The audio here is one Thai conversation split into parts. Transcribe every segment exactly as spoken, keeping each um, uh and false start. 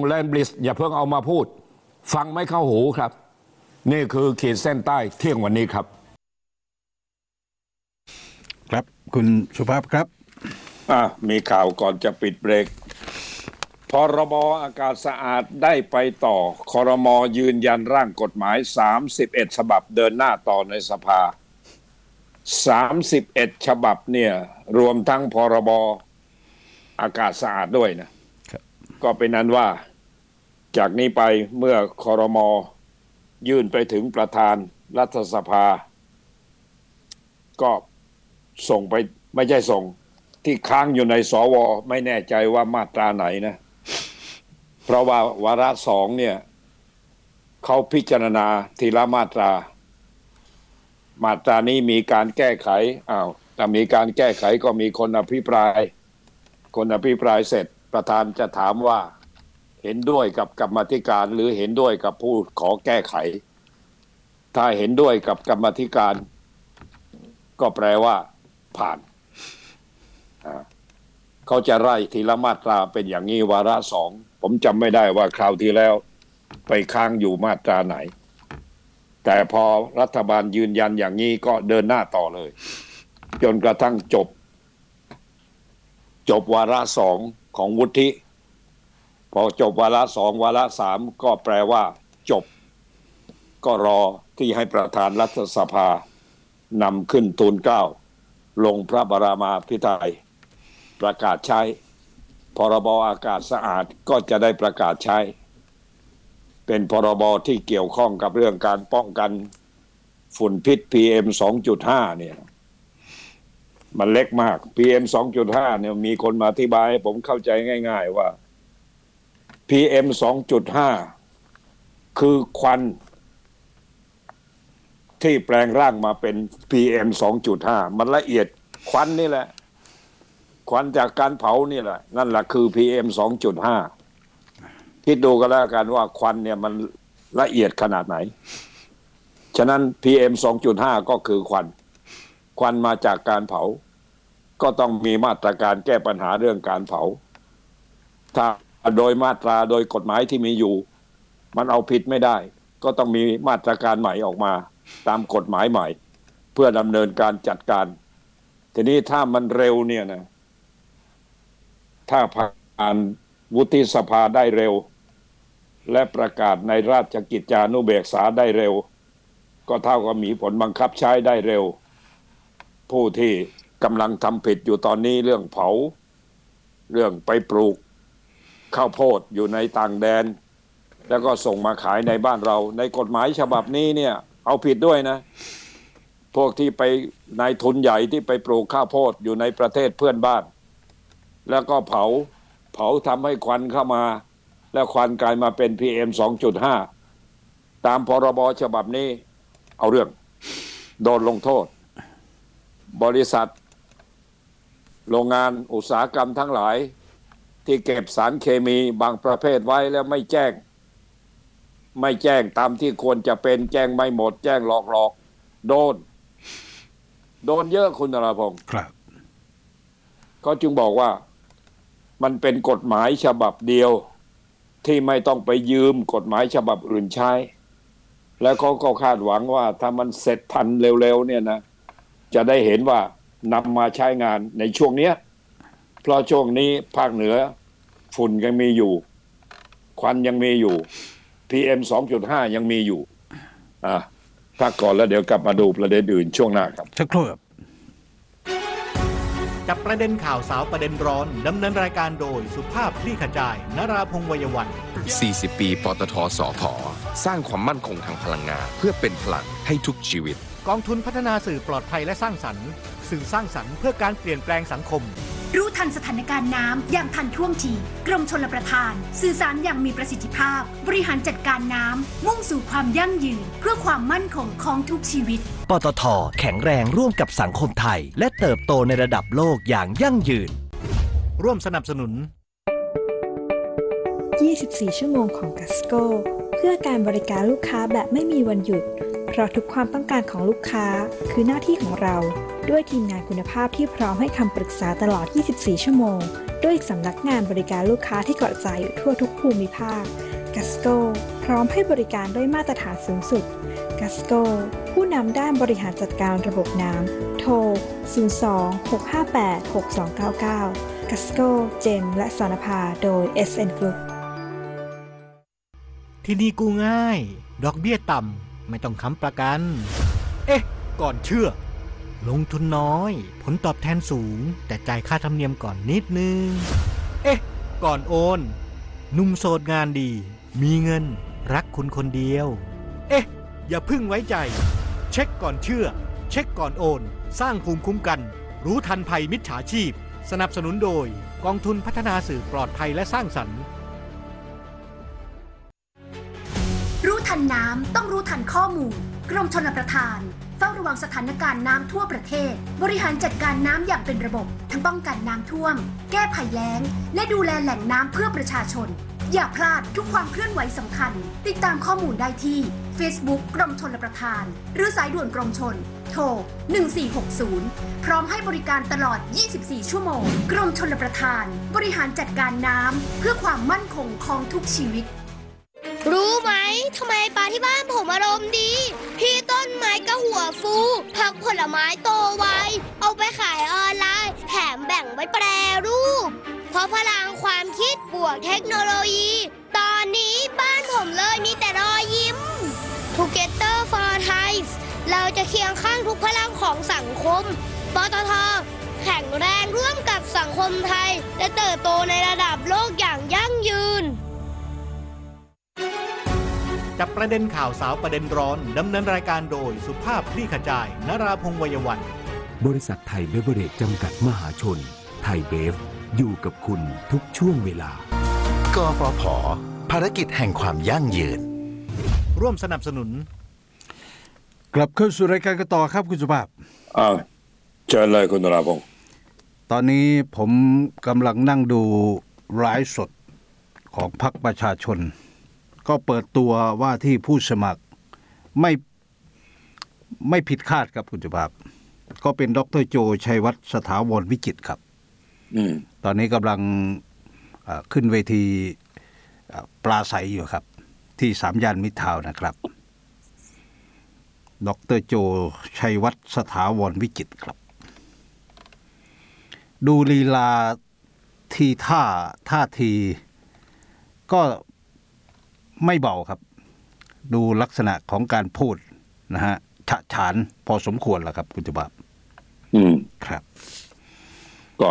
แลนบริดจ์อย่าเพิ่งเอามาพูดฟังไม่เข้าหูครับนี่คือขีดเส้นใต้เที่ยงวันนี้ครับครับคุณสุภาพครับอ่ะมีข่าวก่อนจะปิดเบรกพรบอากาศสะอาดได้ไปต่อครม.ยืนยันร่างกฎหมายสามสิบเอ็ดฉบับเดินหน้าต่อในสภาสามสิบเอ็ดฉบับเนี่ยรวมทั้งพรบอากาศสะอาดด้วยนะก็เป็นนั้นว่าจากนี้ไปเมื่อครม.ยื่นไปถึงประธานรัฐสภาก็ส่งไปไม่ใช่ส่งที่ค้างอยู่ในสวไม่แน่ใจว่ามาตราไหนนะเพราะว่าวาระสองเนี่ยเขาพิจารณาทีละมาตรามาตรานี้มีการแก้ไขอ้าวถ้ามีการแก้ไขก็มีคนอภิปรายคนอภิปรายเสร็จประธานจะถามว่าเห็นด้วยกับกรรมาธิการหรือเห็นด้วยกับผู้ขอแก้ไขถ้าเห็นด้วยกับกรรมาธิการก็แปลว่าผ่านเขาจะไล่ทีละมาตราเป็นอย่างนี้วาระสองผมจำไม่ได้ว่าคราวที่แล้วไปค้างอยู่มาตราไหนแต่พอรัฐบาลยืนยันอย่างนี้ก็เดินหน้าต่อเลยจนกระทั่งจบจบวาระสองของวุฒิพอจบวาระสองวาระสามก็แปลว่าจบก็รอที่ให้ประธานรัฐสภานำขึ้นทูลเกล้าลงพระบรมภิไธยประกาศใช้พรบอากาศสะอาดก็จะได้ประกาศใช้เป็นพรบที่เกี่ยวข้องกับเรื่องการป้องกันฝุ่นพิษ พี เอ็ม สองจุดห้า เนี่ยมันเล็กมาก พี เอ็ม สองจุดห้า เนี่ยมีคนมาอธิบายให้ผมเข้าใจง่ายๆว่า พี เอ็ม สองจุดห้า คือควันที่แปลงร่างมาเป็น พี เอ็ม สองจุดห้า มันละเอียดควันนี่แหละควันจากการเผานี่แหละนั่นแหละคือ พี เอ็ม สองจุดห้า คิดดูกันแล้วกันว่าควันเนี่ยมันละเอียดขนาดไหนฉะนั้น พี เอ็ม สองจุดห้า ก็คือควันควันมาจากการเผาก็ต้องมีมาตรการแก้ปัญหาเรื่องการเผาถ้าโดยมาตราโดยกฎหมายที่มีอยู่มันเอาผิดไม่ได้ก็ต้องมีมาตรการใหม่ออกมาตามกฎหมายใหม่เพื่อดำเนินการจัดการทีนี้ถ้ามันเร็วเนี่ยนะถ้าผ่านวุฒิสภาได้เร็วและประกาศในราชกิจจานุเบกษาได้เร็วก็เท่ากับมีผลบังคับใช้ได้เร็วผู้ที่กำลังทำผิดอยู่ตอนนี้เรื่องเผาเรื่องไปปลูกข้าวโพดอยู่ในต่างแดนแล้วก็ส่งมาขายในบ้านเราในกฎหมายฉบับนี้เนี่ยเอาผิดด้วยนะพวกที่ไปนายทุนใหญ่ที่ไปปลูกข้าวโพดอยู่ในประเทศเพื่อนบ้านแล้วก็เผาเผาทำให้ควันเข้ามาแล้วควันกลายมาเป็น พี เอ็ม สองจุดห้า ตามพรบฉบับนี้เอาเรื่องโดนลงโทษบริษัทโรงงานอุตสาหกรรมทั้งหลายที่เก็บสารเคมีบางประเภทไว้แล้วไม่แจ้งไม่แจ้งตามที่ควรจะเป็นแจ้งไม่หมดแจ้งหลอกๆโดนโดนเยอะคุณนราพงศ์ครับก็จึงบอกว่ามันเป็นกฎหมายฉบับเดียวที่ไม่ต้องไปยืมกฎหมายฉบับอื่นใช้แล้วเขาก็คาดหวังว่าถ้ามันเสร็จทันเร็วๆเนี่ยนะจะได้เห็นว่านำมาใช้งานในช่วงนี้เพราะช่วงนี้ภาคเหนือฝุ่นยังมีอยู่ควันยังมีอยู่ พี เอ็ม สองจุดห้า ยังมีอยู่อ่ะพักก่อนแล้วเดี๋ยวกลับมาดูประเด็นอื่นช่วงหน้าครับสักครู่ครับจับประเด็นข่าวสาวประเด็นร้อนดำเนินรายการโดยสุภาพคลี่ขจายนราพงษ์ วัยวันสี่สิบ ปีปตท.สผ.สร้างความมั่นคงทางพลังงานเพื่อเป็นพลังให้ทุกชีวิตกองทุนพัฒนาสื่อปลอดภัยและสร้างสรรค์สื่อสร้างสรรค์เพื่อการเปลี่ยนแปลงสังคมรู้ทันสถานการณ์น้ำอย่างทันท่วงทีกรมชลประทานสื่อสารอย่างมีประสิทธิภาพบริหารจัดการน้ำมุ่งสู่ความยั่งยืนเพื่อความมั่นคงของทุกชีวิตปตท.แข็งแรงร่วมกับสังคมไทยและเติบโตในระดับโลกอย่างยั่งยืนร่วมสนับสนุนยี่สิบสี่ชั่วโมงของกัสโก้เพื่อการบริการลูกค้าแบบไม่มีวันหยุดพเพราะทุกความต้องการของลูกค้าคือหน้าที่ของเราด้วยทีมงานคุณภาพที่พร้อมให้คำปรึกษาตลอด ยี่สิบสี่ ชั่วโมงด้วยสำนักงานบริการลูกค้าที่กระจายอยู่ทั่วทุกภูมิภาค Gasco พร้อมให้บริการด้วยมาตรฐานสูงสุด Gasco ผู้นำด้านบริหารจัดการระบบน้ำโทร ศูนย์ สอง หก ห้า แปด หก สอง เก้า เก้า Gasco เจมและสรณภาโดย เอส เอ็น Group ที่นี่กู้ง่ายดอกเบี้ยต่ำไม่ต้องค้ำประกัน เอ๊ะ ก่อนเชื่อ ลงทุนน้อยผลตอบแทนสูงแต่จ่ายค่าธรรมเนียมก่อนนิดนึง เอ๊ะ ก่อนโอนหนุ่มโสดงานดีมีเงินรักคุณคนเดียว เอ๊ะ อย่าพึ่งไว้ใจเช็คก่อนเชื่อเช็คก่อนโอนสร้างภูมิคุ้มกันรู้ทันภัยมิจฉาชีพสนับสนุนโดยกองทุนพัฒนาสื่อปลอดภัยและสร้างสรรค์รู้ทันน้ำต้องรู้ทันข้อมูลกรมชลประทานเฝ้าระวังสถานการณ์น้ำทั่วประเทศบริหารจัดการน้ำอย่างเป็นระบบทั้งป้องกันน้ำท่วมแก้ภัยแล้งและดูแลแหล่งน้ำเพื่อประชาชนอย่าพลาดทุกความเคลื่อนไหวสำคัญติดตามข้อมูลได้ที่ Facebook กรมชลประทานหรือสายด่วนกรมชลโทรหนึ่งสี่หกศูนย์พร้อมให้บริการตลอดยี่สิบสี่ชั่วโมงกรมชลประทานบริหารจัดการน้ำเพื่อความมั่นคงของทุกชีวิตรู้ไหมทำไมปลาที่บ้านผมอารมณ์ดีพี่ต้นไม้ก็หัวฟูผักผลไม้โตไวเอาไปขายออนไลน์แถมแบ่งไว้แปรรูปเพราะพลังความคิดบวกเทคโนโลยีตอนนี้บ้านผมเลยมีแต่รอยยิ้ม Together for Thai เราจะเคียงข้างทุกพลังของสังคมปตท.แข็งแรงร่วมกับสังคมไทยและเติบโตในระดับโลกอย่างยั่งยืนจับประเด็นข่าวสาวประเด็นร้อนดำเนินรายการโดยสุภาพคลี่ขจายนราพงษ์วัยวันบริษัทไทยเบเวอเรจจำกัดมหาชนไทยเบฟอยู่กับคุณทุกช่วงเวลากฟผ.ภารกิจแห่งความยั่งยืนร่วมสนับสนุนกลับเข้าสู่รายการกันต่อครับคุณสุภาพอ้าวเชิญเลยคุณนราพงษ์ตอนนี้ผมกำลังนั่งดูไลฟ์สดของพรรคประชาชนก็เปิดตัวว่าที่ผู้สมัครไม่ไม่ผิดคาดครับคุณสุภาพก็เป็นดร.โจชัยวัฒน์สถาวรวิจิตรครับตอนนี้กำลังขึ้นเวทีปราศัยอยู่ครับที่สามย่านมิตรทาวน์นะครับดร.โจชัยวัฒน์สถาวรวิจิตรครับดูลีลาทีท่าท่าทีก็ไม่เบาครับดูลักษณะของการพูดนะฮะฉะฉานพอสมควรแล้วครับคุณจุบาบอืมครับก็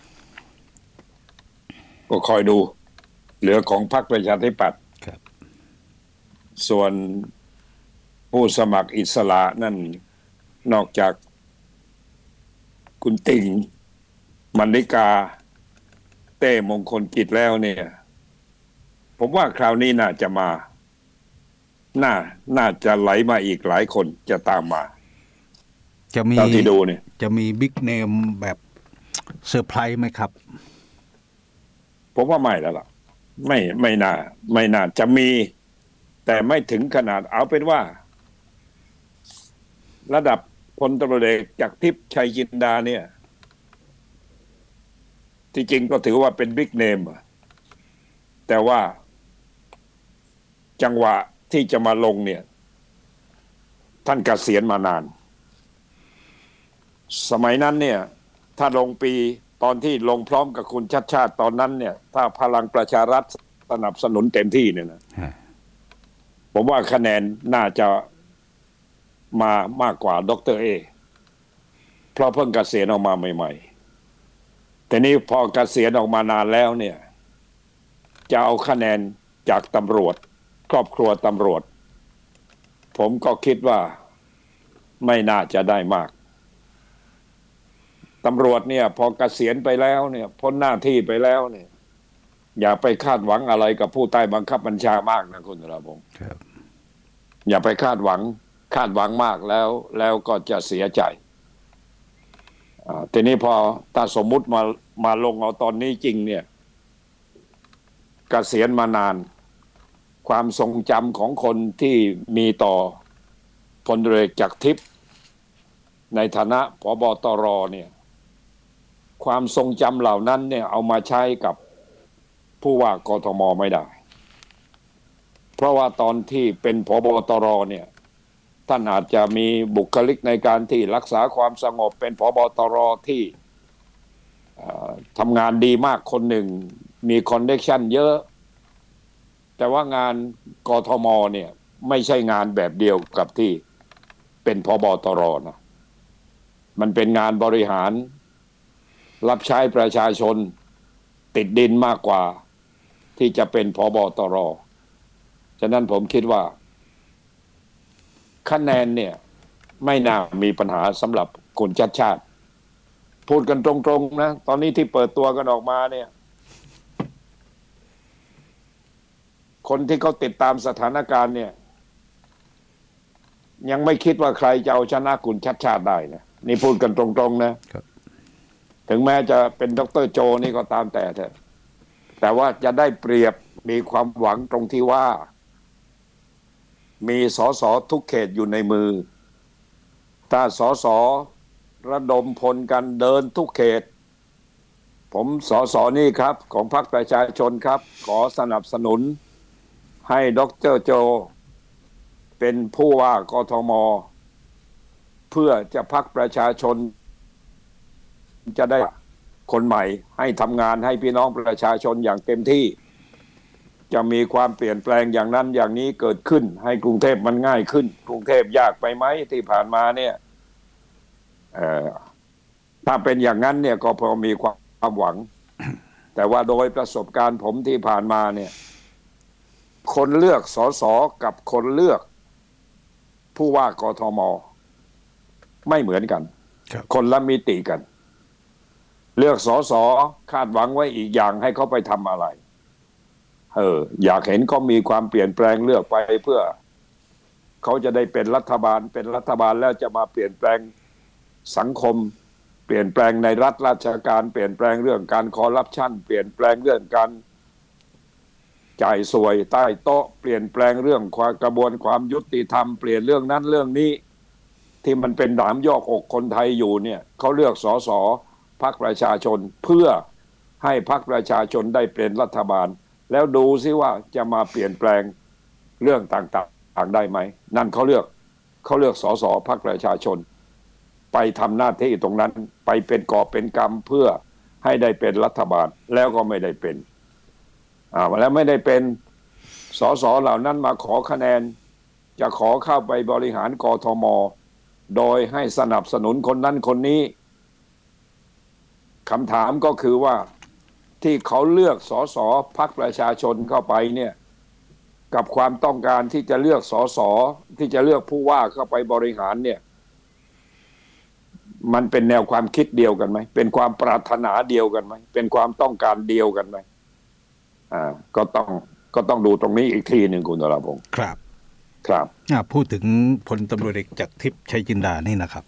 ก็คอยดูเหลือของพรรคประชาธิปัตย์ครับส่วนผู้สมัครอิสระนั่นนอกจากคุณติ่งมณิกาเต้มงคลกิจแล้วเนี่ยผมว่าคราวนี้น่าจะมาน่าน่าจะไหลมาอีกหลายคนจะตามมาจะมีที่ดูเนี่ยจะมีบิ๊กเนมแบบเซอร์ไพรส์ไหมครับผมว่าไม่แล้วล่ะไม่ไม่น่าไม่น่าจะมีแต่ไม่ถึงขนาดเอาเป็นว่าระดับพลตำรวจเอกจากทิพย์ชัยจินดาเนี่ยที่จริงก็ถือว่าเป็นบิ๊กเนมแต่ว่าจังหวะที่จะมาลงเนี่ยท่านเกษียณมานานสมัยนั้นเนี่ยถ้าลงปีตอนที่ลงพร้อมกับคุณชัดชาติตอนนั้นเนี่ยถ้าพลังประชารัฐสนับสนุนเต็มที่เนี่ยนะผมว่าคะแนนน่าจะมามากกว่าดร.เอเพราะเพิ่งเกษียณออกมาใหม่ๆแต่นี้พอเกษียณออกมานานแล้วเนี่ยจะเอาคะแนนจากตำรวจครอบครัวตำรวจผมก็คิดว่าไม่น่าจะได้มากตำรวจเนี่ยพอเกษียณไปแล้วเนี่ยพ้นหน้าที่ไปแล้วเนี่ยอย่าไปคาดหวังอะไรกับผู้ใต้บังคับบัญชามากนะคุณธราพงศ์อย่าไปคาดหวังคาดหวังมากแล้วแล้วก็จะเสียใจอ่าทีนี้พอถ้าสมมุติมามาลงเอาตอนนี้จริงเนี่ยเกษียณมานานความทรงจำของคนที่มีต่อพลเรือจักรทิพย์ในฐานะผบ.ตร.เนี่ยความทรงจำเหล่านั้นเนี่ยเอามาใช้กับผู้ว่ากทม.ไม่ได้เพราะว่าตอนที่เป็นผบ.ตร.เนี่ยท่านอาจจะมีบุคลิกในการที่รักษาความสงบเป็นผบ.ตร.ที่ทำงานดีมากคนหนึ่งมีคอนเนคชั่นเยอะแต่ว่างานกทม.เนี่ยไม่ใช่งานแบบเดียวกับที่เป็นผบ.ตร.นะมันเป็นงานบริหารรับใช้ประชาชนติดดินมากกว่าที่จะเป็นผบ.ตร.ฉะนั้นผมคิดว่าคะแนนเนี่ยไม่น่ามีปัญหาสำหรับคุณชัดชาติพูดกันตรงๆนะตอนนี้ที่เปิดตัวกันออกมาเนี่ยคนที่เขาติดตามสถานการณ์เนี่ยยังไม่คิดว่าใครจะเอาชนะคุณชัดชาติได้นะนี่พูดกันตรงๆนะถึงแม้จะเป็นดร.โจนี่ก็ตามแต่เถอะแต่ว่าจะได้เปรียบมีความหวังตรงที่ว่ามีสสทุกเขตอยู่ในมือถ้าสสระดมพลกันเดินทุกเขตผมสสนี่ครับของพรรคประชาชนครับขอสนับสนุนให้ดร.โจเป็นผู้ว่ากทม.เพื่อจะพรรคประชาชนจะได้คนใหม่ให้ทำงานให้พี่น้องประชาชนอย่างเต็มที่จะมีความเปลี่ยนแปลงอย่างนั้นอย่างนี้เกิดขึ้นให้กรุงเทพมันง่ายขึ้นกรุงเทพยากไปไหมที่ผ่านมาเนี่ยเอ่อถ้าเป็นอย่างนั้นเนี่ยก็พอมีความหวัง แต่ว่าโดยประสบการณ์ผมที่ผ่านมาเนี่ยคนเลือกสสกับคนเลือกผู้ว่ากทม.ไม่เหมือนกันคนละมิติกันเลือกสสคาดหวังไว้อีกอย่างให้เขาไปทำอะไรเอออยากเห็นเขามีความเปลี่ยนแปลงเลือกไปเพื่อเขาจะได้เป็นรัฐบาลเป็นรัฐบาลแล้วจะมาเปลี่ยนแปลงสังคมเปลี่ยนแปลงในรัฐราชการเปลี่ยนแปลงเรื่องการคอร์รัปชันเปลี่ยนแปลงเรื่องการจ่ายสวยใต้โต๊ะเปลี่ยนแปลงเรื่องความกระบวนความยุติธรรมเปลี่ยนเรื่องนั้นเรื่องนี้ที่มันเป็นหนามยอกอกคนไทยอยู่เนี่ยเขาเลือกสสพรรคประชาชนเพื่อให้พรรคประชาชนได้เป็นรัฐบาลแล้วดูซิว่าจะมาเปลี่ยนแปลงเรื่องต่างๆได้ไหมนั่นเขาเลือกเขาเลือกสสพรรคประชาชนไปทำหน้าที่ตรงนั้นไปเป็นกอบเป็นกำเพื่อให้ได้เป็นรัฐบาลแล้วก็ไม่ได้เป็นอ่าแล้วไม่ได้เป็นสสเหล่านั้นมาขอคะแนนจะขอเข้าไปบริหารกทม.โดยให้สนับสนุนคนนั้นคนนี้คำถามก็คือว่าที่เขาเลือกสสพรรคประชาชนเข้าไปเนี่ยกับความต้องการที่จะเลือกสสที่จะเลือกผู้ว่าเข้าไปบริหารเนี่ยมันเป็นแนวความคิดเดียวกันไหมเป็นความปรารถนาเดียวกันไหมเป็นความต้องการเดียวกันไหมอ่าก็ต้องก็ต้องดูตรงนี้อีกทีหนึ่งคุณธราพงศ์ครับครับพูดถึงพลตำรวจเอกจักรทิพย์ชัยจินดานี่นะครับ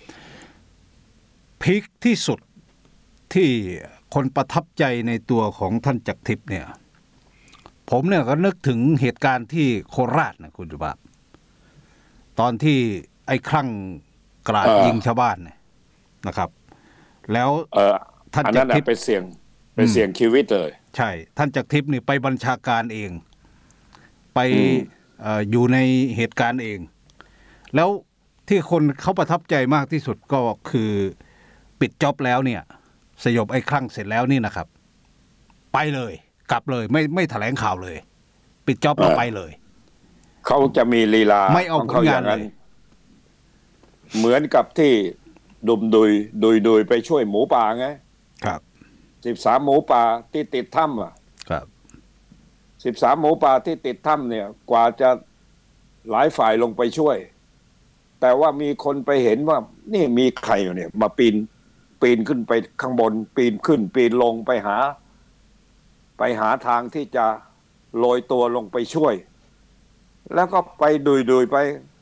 พีคที่สุดที่คนประทับใจในตัวของท่านจักรทิพย์เนี่ยผมเนี่ยก็นึกถึงเหตุการณ์ที่โคราชนะคุณสุภาพตอนที่ไอ้คลั่งกราดยิงชาวบ้านเนี่ยนะครับแล้วท่านจักรทิพย์ไปเสี่ยงไปเสี่ยงชีวิตเลยใช่ท่านจักรทิพย์นี่ไปบัญชาการเองไป อ, อยู่ในเหตุการณ์เองแล้วที่คนเขาประทับใจมากที่สุดก็คือปิดจ็อบแล้วเนี่ยสยบไอ้คลั่งเสร็จแล้วนี่นะครับไปเลยกลับเลยไม่ไม่แถลงข่าวเลยปิดจ็อบแล้วไปเลยเขาจะมีลีลาไม่เอาผลงานเลยเหมือนกับที่ดุมดุยดุยดุยไปช่วยหมูป่าไงครับสิบสามหมูป่าที่ติดถ้ำอ่ะครับสิบสามหมูป่าที่ติดถ้ำเนี่ยกว่าจะหลายฝ่ายลงไปช่วยแต่ว่ามีคนไปเห็นว่านี่มีใครอยู่เนี่ยมาปีนปีนขึ้นไปข้างบนปีนขึ้นปีนลงไปหาไปหาทางที่จะโรยตัวลงไปช่วยแล้วก็ไปดุยดุยไป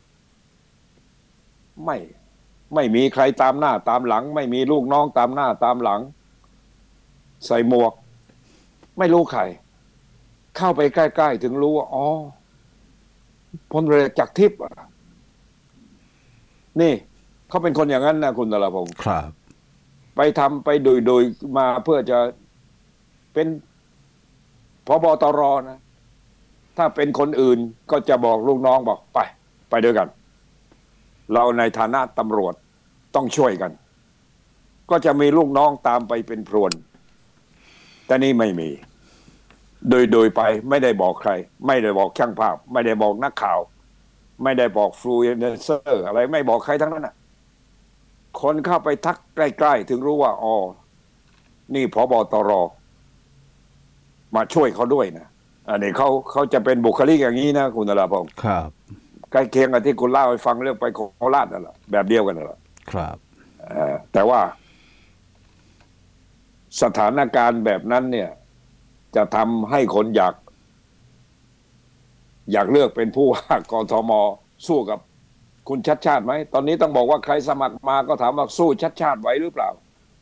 ไม่ไม่มีใครตามหน้าตามหลังไม่มีลูกน้องตามหน้าตามหลังใส่หมวกไม่รู้ใครเข้าไปใกล้ๆถึงรู้ว่าอ๋อพลเรือจักรทิพย์นี่เขาเป็นคนอย่างนั้นนะคุณตลาพงศ์ครับไปทำไปโดยโดยมาเพื่อจะเป็นผบ.ตร.นะถ้าเป็นคนอื่นก็จะบอกลูกน้องบอกไปไปด้วยกันเราในฐานะตำรวจต้องช่วยกันก็จะมีลูกน้องตามไปเป็นพรวนแต่นี่ไม่มีโดยโดยไปไม่ได้บอกใครไม่ได้บอกช่างภาพไม่ได้บอกนักข่าวไม่ได้บอกฟลูเอนเซอร์อะไรไม่บอกใครทั้งนั้นน่ะคนเข้าไปทักใกล้ๆถึงรู้ว่าอ๋อนี่ผบ.ตร.มาช่วยเขาด้วยนะอันนี้เขาเขาจะเป็นบุคลิกอย่างนี้นะคุณนราพงศ์ครับใกล้เคียงกับที่คุณเล่าให้ฟังเรื่องไปโคราชนั่นแหละแบบเดียวกันนั่นแหละครับแต่ว่าสถานการณ์แบบนั้นเนี่ยจะทำให้คนอยากอยากเลือกเป็นผู้ว่ากทม.สู้กับคุณชัดชาติไหมตอนนี้ต้องบอกว่าใครสมัครมาก็ถามว่าสู้ชัดชาติไหวหรือเปล่า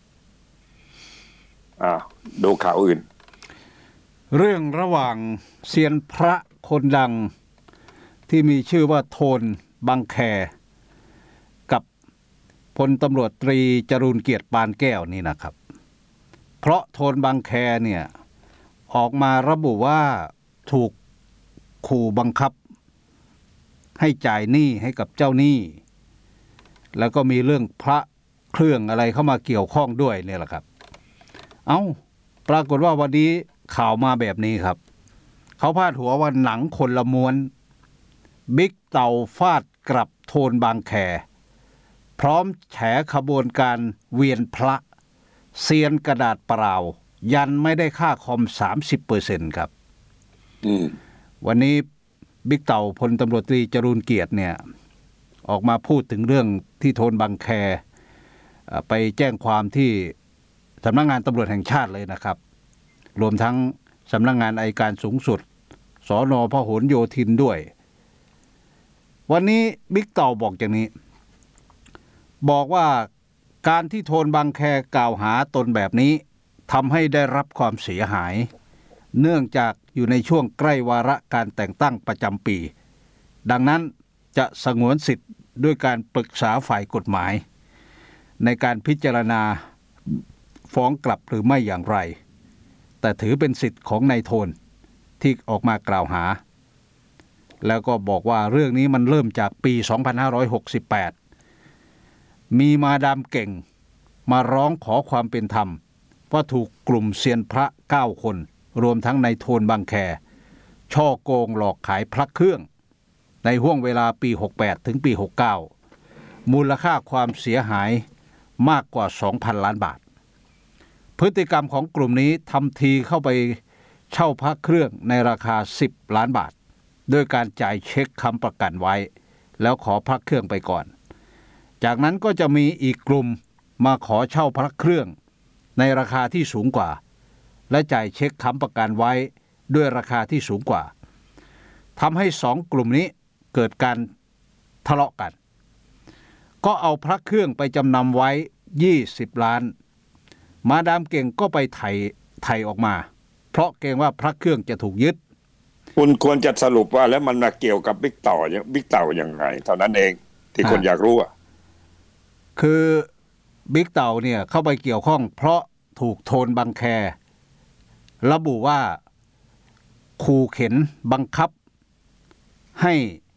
อ่าดูข่าวอื่นเรื่องระหว่างเซียนพระคนดังที่มีชื่อว่าโทนบางแคกับพลตำรวจตรีจรูญเกียรติปานแก้วนี่นะครับเพราะโทนบางแคเนี่ยออกมาระบุว่าถูกขู่บังคับให้จ่ายหนี้ให้กับเจ้าหนี้แล้วก็มีเรื่องพระเครื่องอะไรเข้ามาเกี่ยวข้องด้วยเนี่ยแหละครับเอ้าปรากฏว่าวันนี้ข่าวมาแบบนี้ครับเขาพาดหัวว่าหนังคนละม้วนบิ๊กเต่าฟาดกลับโทนบางแคพร้อมแฉขบวนการเวียนพระเซียนกระดาษเปล่ายันไม่ได้ค่าคอม สามสิบเปอร์เซ็นต์ ครับวันนี้บิ๊กเต่าพลตำรวจตรีจรูญเกียรติเนี่ยออกมาพูดถึงเรื่องที่โทนบางแคไปแจ้งความที่สำนักงานตำรวจแห่งชาติเลยนะครับรวมทั้งสำนักงานอัยการสูงสุดสน.พหลโยธินด้วยวันนี้บิ๊กเต่าบอกอย่างนี้บอกว่าการที่โทนบางแคกล่าวหาตนแบบนี้ทำให้ได้รับความเสียหายเนื่องจากอยู่ในช่วงใกล้วาระการแต่งตั้งประจำปีดังนั้นจะสงวนสิทธิ์ด้วยการปรึกษาฝ่ายกฎหมายในการพิจารณาฟ้องกลับหรือไม่อย่างไรแต่ถือเป็นสิทธิ์ของนายโทนที่ออกมากล่าวหาแล้วก็บอกว่าเรื่องนี้มันเริ่มจากปีสองพันห้าร้อยหกสิบแปดมีมาดามเก่งมาร้องขอความเป็นธรรมว่าถูกกลุ่มเซียนพระเก้าคนรวมทั้งนายโทนบางแคช่อโกงหลอกขายพระเครื่องในห้วงเวลาปีหกแปดถึงปีหกเก้ามูลค่าความเสียหายมากกว่า สองพัน ล้านบาทพฤติกรรมของกลุ่มนี้ทำทีเข้าไปเช่าพระเครื่องในราคาสิบล้านบาทด้วยการจ่ายเช็คค้ำประกันไว้แล้วขอพระเครื่องไปก่อนจากนั้นก็จะมีอีกกลุ่มมาขอเช่าพระเครื่องในราคาที่สูงกว่าและจ่ายเช็คค้ำประกันไว้ด้วยราคาที่สูงกว่าทำให้สองกลุ่มนี้เกิดการทะเลาะกันก็เอาพระเครื่องไปจำนำไว้ยี่สิบล้านมาดามเก่งก็ไปไถ่ไถ่ออกมาเพราะเกรงว่าพระเครื่องจะถูกยึดคุณควรจะสรุปว่าแล้วมันมาเกี่ยวกับบิ๊กเต่าบิ๊กเต่ายังไงเท่านั้นเองที่คนอยากรู้อ่ะคือบิ๊กเต่าเนี่ยเข้าไปเกี่ยวข้องเพราะถูกโทนบางแคระบุว่าขู่เข็นบังคับให้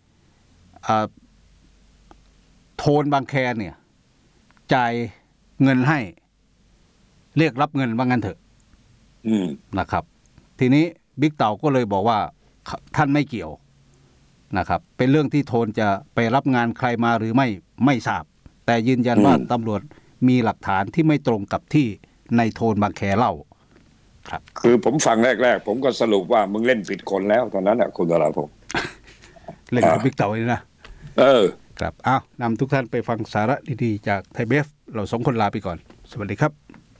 โทนบางแคเนี่ยจ่ายเงินให้เรียกรับเงินว่างั้นเถอะนะครับทีนี้บิ๊กเต่าก็เลยบอกว่าท่านไม่เกี่ยวนะครับเป็นเรื่องที่โทนจะไปรับงานใครมาหรือไม่ไม่ทราบแต่ยืนยันว่าตำรวจมีหลักฐานที่ไม่ตรงกับที่ในโทนบางแคเล่าครับคือผมฟังแรกๆผมก็สรุปว่ามึงเล่นผิดคนแล้วตอนนั้นน่ะคุณดาราผมเล่นกับบิ๊กเต่านี่นะเออครับอ้าวนำทุกท่านไปฟังสาระดีๆจากไทยเบฟเราสองคนลาไปก่อนสวัสดีครับ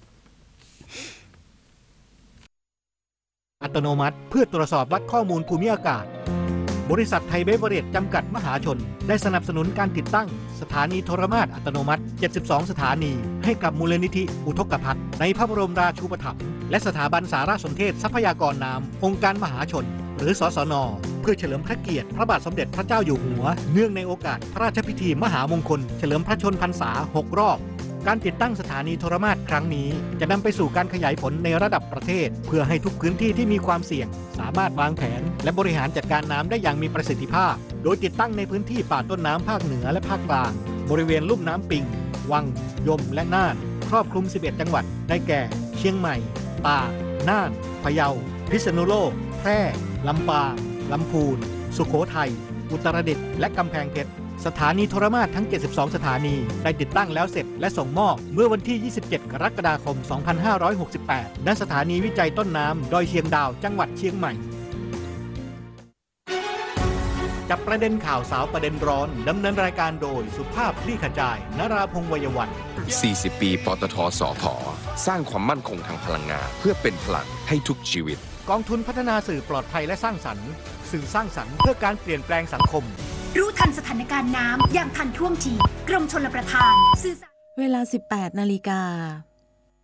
อัตโนมัติเพื่อตรวจสอบวัดข้อมูลภูมิอากาศบริษัทไทยเบเวอเรจจำกัดมหาชนได้สนับสนุนการติดตั้งสถานีโทรมาตรอัตโนมัติเจ็ดสิบสองสถานีให้กับมูลนิธิอุทกภัทรในพระบรมราชูปถัมภ์และสถาบันสารสนเทศทรัพยากรน้ำองค์การมหาชนหรือสสน.เพื่อเฉลิมพระเกียรติพระบาทสมเด็จพระเจ้าอยู่หัวเนื่องในโอกาสพระราชพิธีมหามงคลเฉลิมพระชนพรรษาหกรอบการติดตั้งสถานีโทรมาตรครั้งนี้จะนำไปสู่การขยายผลในระดับประเทศเพื่อให้ทุกพื้นที่ที่มีความเสี่ยงสามารถวางแผนและบริหารจัดการน้ำได้อย่างมีประสิทธิภาพโดยติดตั้งในพื้นที่ป่าต้นน้ำภาคเหนือและภาคกลางบริเวณลุ่มน้ำปิงวังยมและน่านครอบคลุมสิบเอ็ดจังหวัดได้แก่เชียงใหม่ตากน่านพะเยาพิษณุโลกแพร่ลำปางลำพูนสุโขทัยอุตรดิตถ์และกำแพงเพชรสถานีโทรมาตรทั้งเจ็ดสิบสองสถานีได้ติดตั้งแล้วเสร็จและส่งมอบเมื่อวันที่ยี่สิบเจ็ดกรกฎาคมสองพันห้าร้อยหกสิบแปดณสถานีวิจัยต้นน้ำดอยเชียงดาวจังหวัดเชียงใหม่จับประเด็นข่าวสาวประเด็นร้อนดำเนินรายการโดยสุภาพคลี่ขจายนราพงษ์วัยวันสี่สิบ ปีปตท.สผ.สร้างความมั่นคงทางพลังงานเพื่อเป็นพลังให้ทุกชีวิตกองทุนพัฒนาสื่อปลอดภัยและสร้างสรรค์สื่อสร้างสรรค์เพื่อการเปลี่ยนแปลงสังคมรู้ทันสถานการณ์น้ำอย่างทันท่วงทีกรมชลประทานสื่อเวลา สิบแปดนาฬิกา